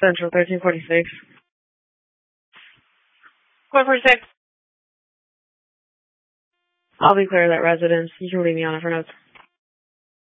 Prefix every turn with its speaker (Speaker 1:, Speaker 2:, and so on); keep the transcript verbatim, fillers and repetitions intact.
Speaker 1: Central, thirteen forty-six.
Speaker 2: one forty-six.
Speaker 1: I'll be clear of that residence. You can leave me on it for notes.